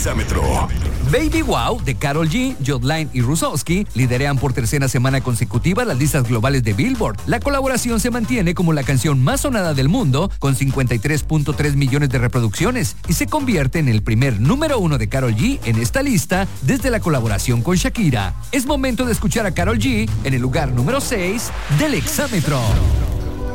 Exámetro. Baby Wow de Karol G, Jodline y Rusowski liderean por tercera semana consecutiva las listas globales de Billboard. La colaboración se mantiene como la canción más sonada del mundo, con 53.3 millones de reproducciones, y se convierte en el primer número 1 de Karol G en esta lista desde la colaboración con Shakira. Es momento de escuchar a Karol G en el lugar número 6 del Exámetro.